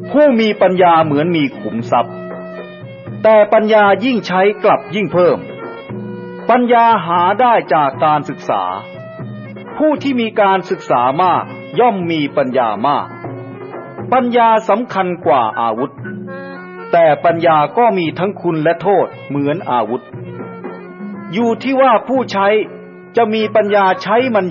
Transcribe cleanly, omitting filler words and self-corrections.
ผู้มีปัญญาเหมือนมีขุมทรัพย์แต่ปัญญายิ่งใช้กลับยิ่งเพิ่มปัญญาหาได้จากการศึกษาผู้ที่มีการศึกษามากย่อมมีปัญญามากปัญญาสำคัญกว่าอาวุธแต่ปัญญาก็มีทั้งคุณและโทษเหมือนอาวุธอยู่ที่ว่าผู้ใช้จะมีปัญญาใช้มัน